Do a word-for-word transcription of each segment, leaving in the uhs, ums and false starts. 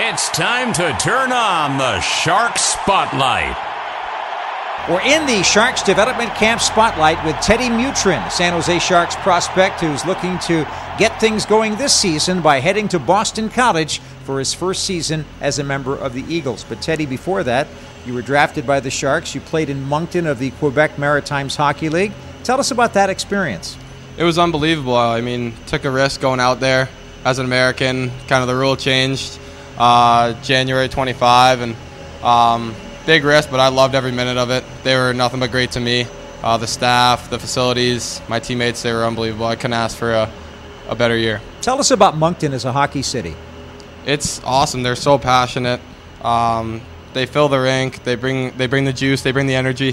It's time to turn on the Sharks Spotlight. We're in the Sharks Development Camp Spotlight with Teddy Mutrin, San Jose Sharks prospect who's looking to get things going this season by heading to Boston College for his first season as a member of the Eagles. But Teddy, before that, you were drafted by the Sharks. You played in Moncton of the Quebec Maritimes Hockey League. Tell us about that experience. It was unbelievable. I mean, took a risk going out there as an American. Kind of the rule changed uh, January twenty-fifth, and um, big risk, but I loved every minute of it. They were nothing but great to me. Uh, the staff, the facilities, my teammates, they were unbelievable. I couldn't ask for a, a better year. Tell us about Moncton as a hockey city. It's awesome. They're so passionate. Um, they fill the rink. They bring they bring the juice. They bring the energy.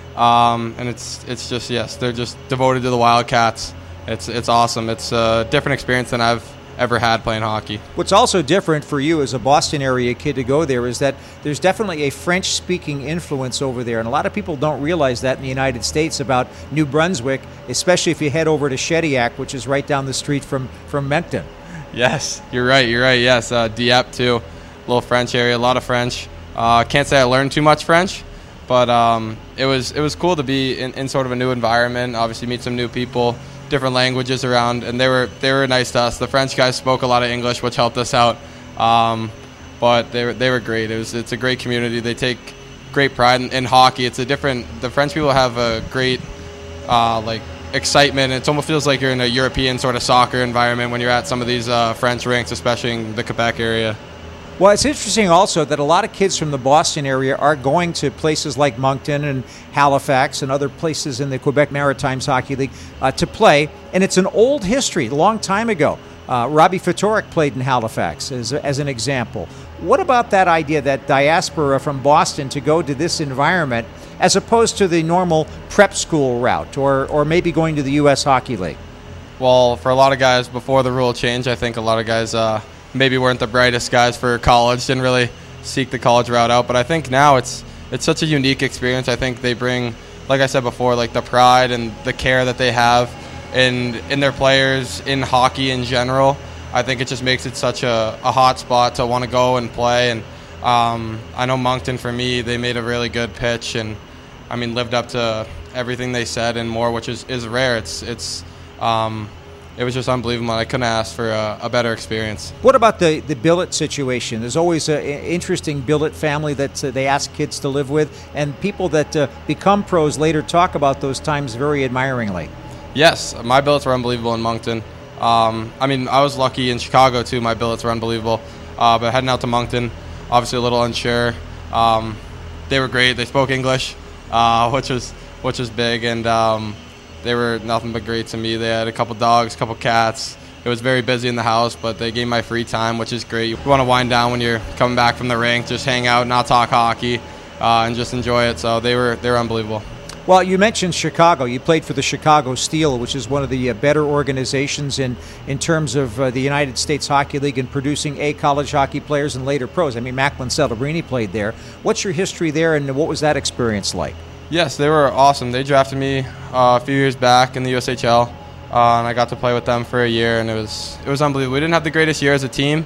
Um, and it's it's just, yes, they're just devoted to the Wildcats. It's it's awesome. It's a different experience than I've ever had playing hockey. What's also different for you as a Boston area kid to go there is that there's definitely a French-speaking influence over there, and a lot of people don't realize that in the United States about New Brunswick, especially if you head over to Shediac, which is right down the street from, from Moncton. Yes, you're right, you're right, yes. Uh, Dieppe, too. A little French area, a lot of French. I uh, can't say I learned too much French, but um, it was it was cool to be in, in sort of a new environment, obviously meet some new people, different languages around, and they were they were nice to us. The French guys spoke a lot of English, which helped us out, um, but they were they were great. It was it's a great community. They take great pride in, in hockey. It's a different. The French people have a great uh, like excitement. It almost feels like you're in a European sort of soccer environment when you're at some of these uh, French rinks, especially in the Quebec area. Well, it's interesting also that a lot of kids from the Boston area are going to places like Moncton and Halifax and other places in the Quebec Maritimes Hockey League uh, to play, and it's an old history, a long time ago. Uh, Robbie Ftorek played in Halifax as, as an example. What about that idea, that diaspora from Boston to go to this environment as opposed to the normal prep school route or, or maybe going to the U S Hockey League? Well, for a lot of guys before the rule change, I think a lot of guys uh, maybe weren't the brightest guys for college, didn't really seek the college route out. But I think now it's it's such a unique experience. I think they bring, like I said before, like the pride and the care that they have in in their players, in hockey in general. I think it just makes it such a, a hot spot to want to go and play. And um, I know Moncton, for me, they made a really good pitch and, I mean, lived up to everything they said and more, which is, is rare. It's it's um, It was just unbelievable. I couldn't ask for a, a better experience. What about the, the billet situation? There's always an interesting billet family that uh, they ask kids to live with, and people that uh, become pros later talk about those times very admiringly. Yes, my billets were unbelievable in Moncton. Um, I mean, I was lucky in Chicago, too. My billets were unbelievable. Uh, but heading out to Moncton, obviously a little unsure. Um, they were great. They spoke English, uh, which was which was big, and um, they were nothing but great to me. They had a couple dogs, a couple cats. It was very busy in the house, but they gave my free time, which is great. You want to wind down when you're coming back from the rink, just hang out, not talk hockey, uh, and just enjoy it. So they were they were unbelievable. Well, you mentioned Chicago. You played for the Chicago Steel, which is one of the uh, better organizations in, in terms of uh, the United States Hockey League and producing A, college hockey players and later pros. I mean, Macklin Celebrini played there. What's your history there, and what was that experience like? Yes, they were awesome. They drafted me uh, a few years back in the U S H L, uh, and I got to play with them for a year, and it was it was unbelievable. We didn't have the greatest year as a team,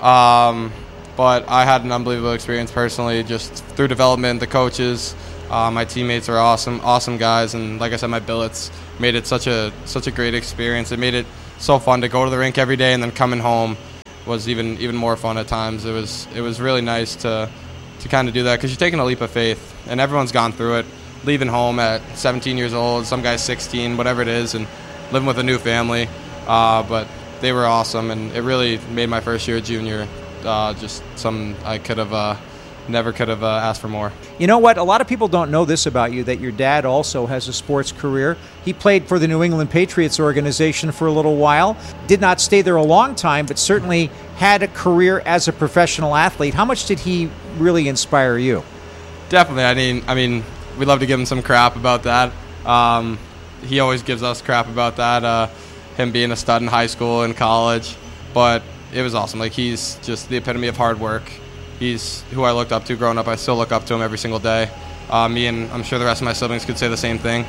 um, but I had an unbelievable experience personally, just through development, the coaches. Uh, my teammates are awesome, awesome guys, and like I said, my billets made it such a such a great experience. It made it so fun to go to the rink every day, and then coming home was even even more fun at times. It was it was really nice to to kind of do that because you're taking a leap of faith, and everyone's gone through it. Leaving home at seventeen years old, some guys sixteen, whatever it is, and living with a new family. Uh, but they were awesome, and it really made my first year junior uh, just something I could have. Uh, Never could have uh, asked for more. You know what? A lot of people don't know this about you, that your dad also has a sports career. He played for the New England Patriots organization for a little while. Did not stay there a long time, but certainly had a career as a professional athlete. How much did he really inspire you? Definitely. I mean, I mean, we love to give him some crap about that. Um, he always gives us crap about that, uh, him being a stud in high school and college. But it was awesome. Like, he's just the epitome of hard work. He's who I looked up to growing up. I still look up to him every single day. Uh, me and I'm sure the rest of my siblings could say the same thing.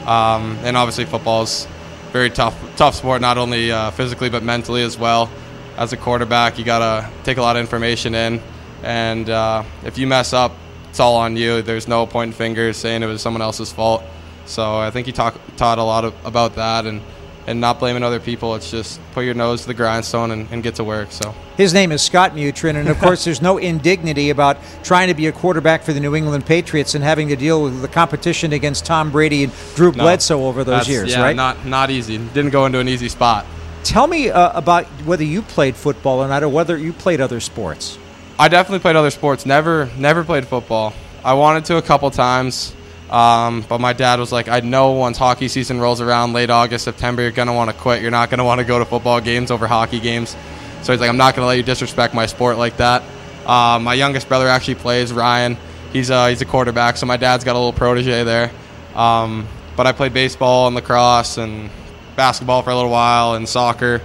Um, and obviously football's very tough, tough sport, not only uh, physically but mentally as well. as a quarterback, you got to take a lot of information in. And uh, if you mess up, it's all on you. There's no pointing fingers saying it was someone else's fault. So I think he talk, taught a lot of, about that and, and not blaming other people. It's just put your nose to the grindstone and, and get to work. So his name is Scott Mutrin, and of course there's no indignity about trying to be a quarterback for the New England Patriots and having to deal with the competition against Tom Brady and Drew no, Bledsoe over those years, yeah, right? not not easy. Didn't go into an easy spot. Tell me uh, about whether you played football or not, or whether you played other sports. I definitely played other sports. Never never played football. I wanted to a couple times. Um, but my dad was like, I know once hockey season rolls around, late August, September, you're going to want to quit. You're not going to want to go to football games over hockey games. So he's like, I'm not going to let you disrespect my sport like that. Uh, my youngest brother actually plays, Ryan. He's, uh, he's a quarterback, so my dad's got a little protege there. Um, but I played baseball and lacrosse and basketball for a little while and soccer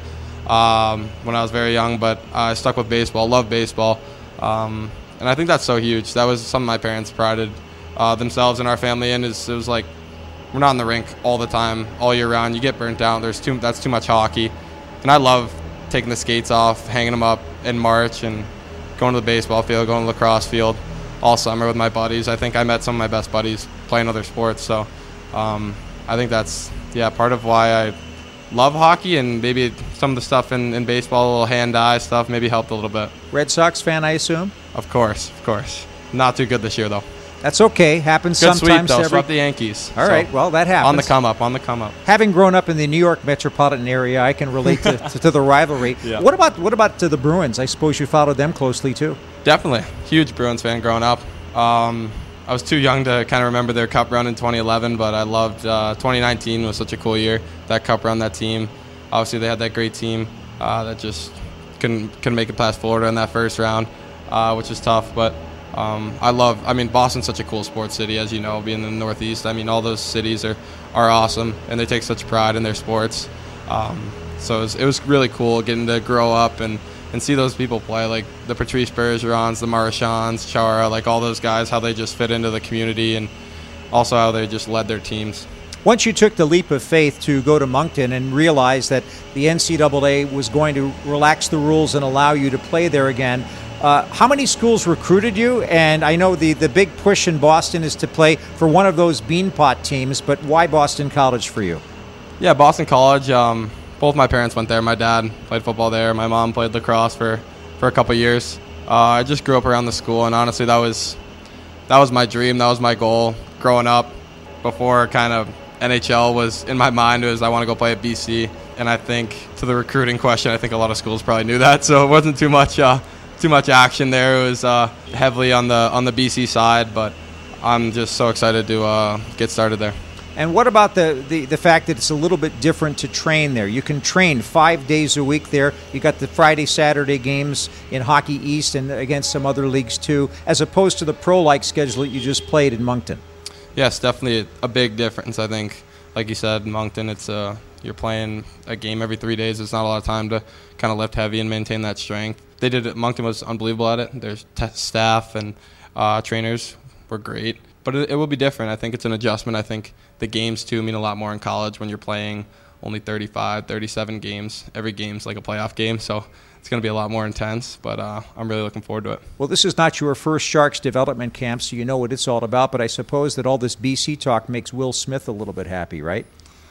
um, when I was very young. But I stuck with baseball, love baseball. Um, and I think that's so huge. That was something my parents prided Uh, themselves and our family in. Is it was like we're not in the rink all the time, all year round. You get burnt out. There's too that's too much hockey, and I love taking the skates off, hanging them up in March, and going to the baseball field, going to the lacrosse field all summer with my buddies. I think I met some of my best buddies playing other sports, so um, I think that's yeah part of why I love hockey, and maybe some of the stuff in, in baseball, a little hand-eye stuff, maybe helped a little bit. Red Sox fan, I assume? Of course, of course. Not too good this year though. That's okay. Happens Good sometimes. Sweep, though. Every... Swept the Yankees. All so right. Well, that happens. On the come up. On the come up. Having grown up in the New York metropolitan area, I can relate to, to, to the rivalry. Yeah. What about what about to the Bruins? I suppose you followed them closely too. Definitely, huge Bruins fan growing up. Um, I was too young to kind of remember their Cup run in twenty eleven, but I loved uh, twenty nineteen was such a cool year. That Cup run, that team. Obviously, they had that great team uh, that just couldn't couldn't make it past Florida in that first round, uh, which is tough, but. Um, I love, I mean, Boston's such a cool sports city, as you know, being in the Northeast. I mean, all those cities are, are awesome, and they take such pride in their sports. Um, so it was, it was really cool getting to grow up and, and see those people play, like the Patrice Bergerons, the Marchands, Chara, like all those guys, how they just fit into the community, and also how they just led their teams. Once you took the leap of faith to go to Moncton and realize that the N C double A was going to relax the rules and allow you to play there again, Uh, how many schools recruited you? And I know the, the big push in Boston is to play for one of those Beanpot teams, but why Boston College for you? Yeah, Boston College. Um, both my parents went there. My dad played football there. My mom played lacrosse for, for a couple years. Uh, I just grew up around the school, and honestly, that was that was my dream. That was my goal growing up. Before kind of N H L was in my mind, it was I want to go play at B C. And I think to the recruiting question, I think a lot of schools probably knew that, so it wasn't too much. Uh, Too much action there. It was uh, heavily on the on the B C side, but I'm just so excited to uh, get started there. And what about the, the, the fact that it's a little bit different to train there? You can train five days a week there. You got the Friday, Saturday games in Hockey East and against some other leagues too, as opposed to the pro-like schedule that you just played in Moncton. Yes, definitely a big difference. I think, like you said, Moncton, it's uh, you're playing a game every three days. It's not a lot of time to kind of lift heavy and maintain that strength. They did it. Moncton was unbelievable at it. Their t- staff and uh, trainers were great, but it, it will be different. I think it's an adjustment. I think the games too mean a lot more in college when you're playing only thirty-five, thirty-seven games. Every game's like a playoff game, so it's going to be a lot more intense, but uh, I'm really looking forward to it. Well, this is not your first Sharks development camp, so you know what it's all about, but I suppose that all this B C talk makes Will Smith a little bit happy, right?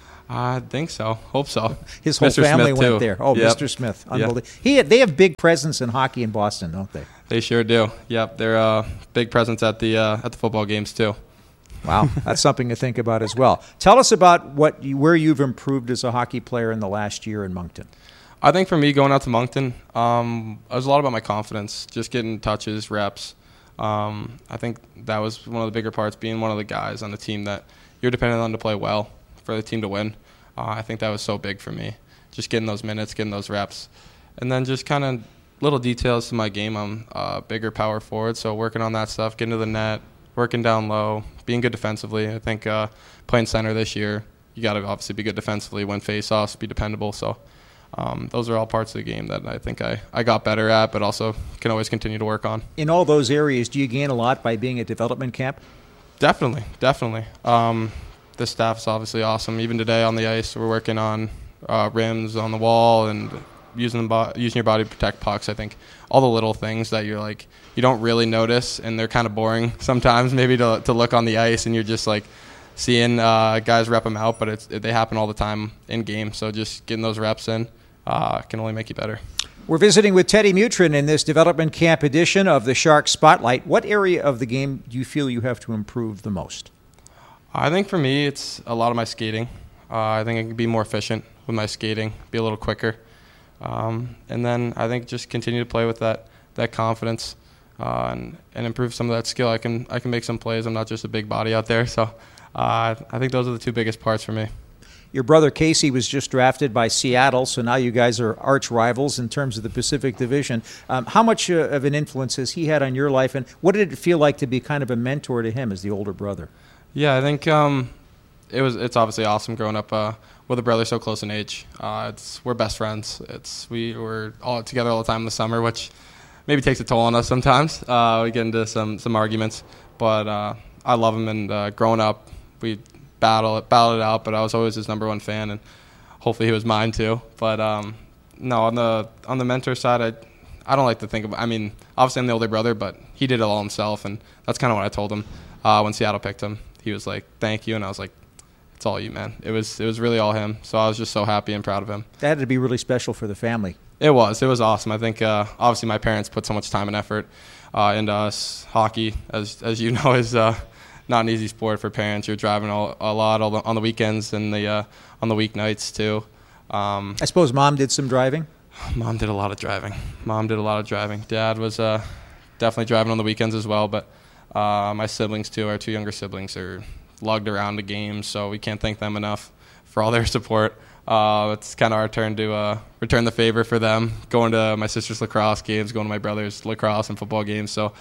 I think so. Hope so. His whole Mister family Smith, went too. there. Oh, Yep. Mister Smith. Unbelievable. Yep. He had, they have big presence in hockey in Boston, don't they? They sure do. Yep, they're a uh, big presence at the uh, at the football games too. Wow, that's something to think about as well. Tell us about what you, where you've improved as a hockey player in the last year in Moncton. I think for me, going out to Moncton, um, it was a lot about my confidence, just getting touches, reps. Um, I think that was one of the bigger parts, being one of the guys on the team that you're dependent on to play well for the team to win. Uh, I think that was so big for me, just getting those minutes, getting those reps. And then just kind of little details to my game. I'm a bigger power forward, so working on that stuff, getting to the net, working down low, being good defensively. I think uh, playing center this year, you got to obviously be good defensively, win faceoffs, be dependable. So um, those are all parts of the game that I think I, I got better at, but also can always continue to work on. In all those areas, do you gain a lot by being at development camp? Definitely, definitely. Um, the staff's obviously awesome. Even today on the ice, we're working on uh, rims on the wall and using the bo- using your body to protect pucks. I think all the little things that you're like you don't really notice, and they're kind of boring sometimes. Maybe to to look on the ice, and you're just like seeing uh, guys rep them out, but it's they happen all the time in game. So just getting those reps in uh, can only make you better. We're visiting with Teddy Mutrin in this development camp edition of the Shark Spotlight. What area of the game do you feel you have to improve the most? I think for me, it's a lot of my skating. Uh, I think I can be more efficient with my skating, be a little quicker. Um, and then I think just continue to play with that that confidence uh, and, and improve some of that skill. I can I can make some plays. I'm not just a big body out there. So uh, I think those are the two biggest parts for me. Your brother Casey was just drafted by Seattle, so now you guys are arch rivals in terms of the Pacific Division. Um, how much uh, of an influence has he had on your life, and what did it feel like to be kind of a mentor to him as the older brother? Yeah, I think um, it was. It's obviously awesome growing up uh, with a brother so close in age. Uh, it's we're best friends. It's we we're all together all the time in the summer, which maybe takes a toll on us sometimes. Uh, we get into some some arguments, but uh, I love him, and uh, growing up we. Battle it, battled it out, but I was always his number one fan, and hopefully he was mine too. But um, no, on the on the mentor side, I I don't like to think about. I mean, obviously I'm the older brother, but he did it all himself, and that's kind of what I told him uh, when Seattle picked him. He was like, "Thank you," and I was like, "It's all you, man." It was it was really all him. So I was just so happy and proud of him. That had to be really special for the family. It was. It was awesome. I think uh, obviously my parents put so much time and effort uh, into us. Hockey, as as you know, is. Uh, Not an easy sport for parents. You're driving all, a lot all the, on the weekends and the uh, on the weeknights too. Um, I suppose Mom did some driving? Mom did a lot of driving. Mom did a lot of driving. Dad was uh, definitely driving on the weekends as well. But uh, my siblings too, our two younger siblings, are lugged around the games, so we can't thank them enough for all their support. Uh, it's kind of our turn to uh, return the favor for them, going to my sister's lacrosse games, going to my brother's lacrosse and football games. So.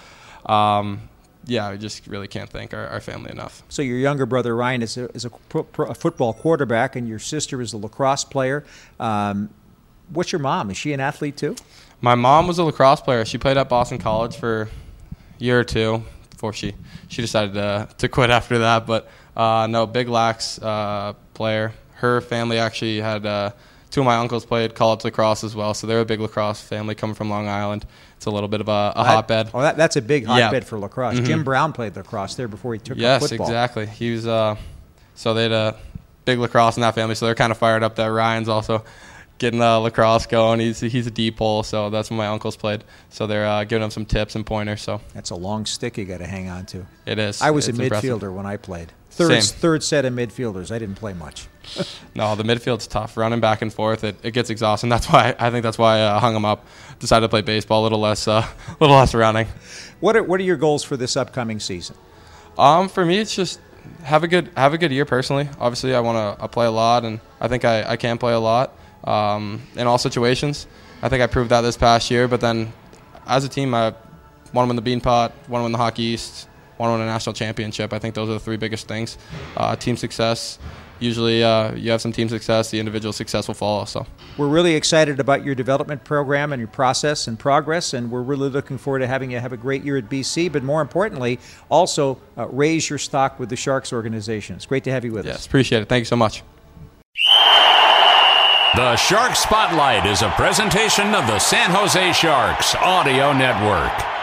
Um, Yeah, I just really can't thank our, our family enough. So your younger brother Ryan is a, is a, pro, pro, a football quarterback, and your sister is a lacrosse player. Um, what's your mom? Is she an athlete too? My mom was a lacrosse player. She played at Boston College for a year or two before she, she decided to, to quit after that. But uh, no, big lax uh, player. Her family actually had uh, two of my uncles played college lacrosse as well, so they're a big lacrosse family coming from Long Island. It's a little bit of a, a hotbed. Oh, that, that's a big hotbed yeah. for lacrosse. Mm-hmm. Jim Brown played lacrosse there before he took yes, up football. Yes, exactly. He was. Uh, so they had a big lacrosse in that family, so they're kind of fired up that Ryan's also getting uh, lacrosse going. He's he's a deep hole, so that's when my uncles played. So they're uh, giving him some tips and pointers. So that's a long stick you got to hang on to. It is. I was it's a midfielder impressive. when I played. Third, Same. third set of midfielders. I didn't play much. No, the midfield's tough. Running back and forth, it, it gets exhausting. That's why I think that's why I uh, hung him up. Decided to play baseball, a little less, uh, little less running. What are what are your goals for this upcoming season? Um, for me, it's just have a good have a good year personally. Obviously, I want to play a lot, and I think I, I can play a lot um, in all situations. I think I proved that this past year. But then, as a team, I want to win the Beanpot, want to win the Hockey East, want to win a national championship. I think those are the three biggest things. Uh, team success. Usually uh, you have some team success, the individual success will follow. So we're really excited about your development program and your process and progress, and we're really looking forward to having you have a great year at B C, but more importantly, also uh, raise your stock with the Sharks organization. It's great to have you with yes, us. Yes, appreciate it. Thank you so much. The Shark Spotlight is a presentation of the San Jose Sharks Audio Network.